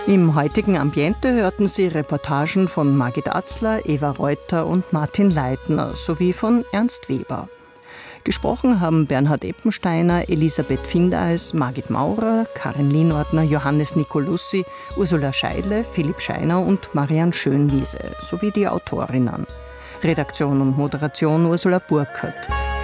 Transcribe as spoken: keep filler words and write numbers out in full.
Im heutigen Ambiente hörten Sie Reportagen von Margit Atzler, Eva Reuter und Martin Leitner sowie von Ernst Weber. Gesprochen haben Bernhard Eppensteiner, Elisabeth Findeis, Margit Maurer, Karin Lienordner, Johannes Nicolussi, Ursula Scheidle, Philipp Scheiner und Marianne Schönwiese sowie die Autorinnen. Redaktion und Moderation Ursula Burkhardt.